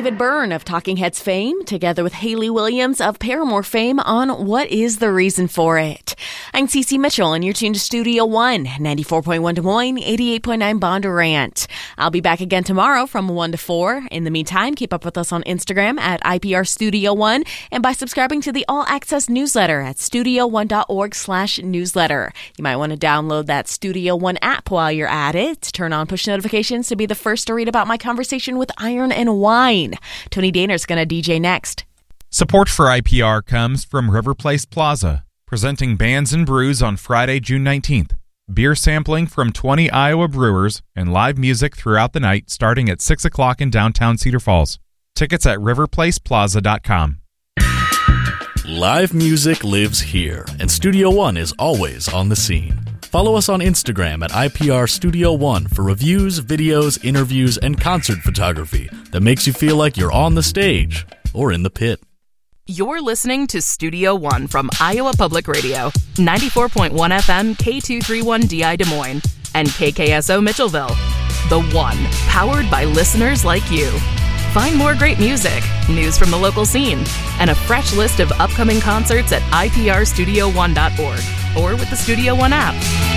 David Byrne of Talking Heads fame, together with Hayley Williams of Paramore fame on What is the Reason for It. I'm Cece Mitchell, and you're tuned to Studio One, 94.1 Des Moines, 88.9 Bondurant. I'll be back again tomorrow from 1 to 4. In the meantime, keep up with us on Instagram at IPR Studio One and by subscribing to the All Access newsletter at studio1.org/newsletter. You might want to download that Studio One app while you're at it. Turn on push notifications to be the first to read about my conversation with Iron and Wine. Tony Daner's going to DJ next. Support for IPR comes from River Place Plaza, presenting Bands and Brews on Friday, June 19th. Beer sampling from 20 Iowa brewers and live music throughout the night starting at 6 o'clock in downtown Cedar Falls. Tickets at riverplaceplaza.com. Live music lives here, and Studio One is always on the scene. Follow us on Instagram at IPR Studio One for reviews, videos, interviews, and concert photography that makes you feel like you're on the stage or in the pit. You're listening to Studio One from Iowa Public Radio, 94.1 FM K231DI Des Moines, and KKSO Mitchellville. The One, powered by listeners like you. Find more great music, news from the local scene, and a fresh list of upcoming concerts at iprstudio1.org or with the Studio One app.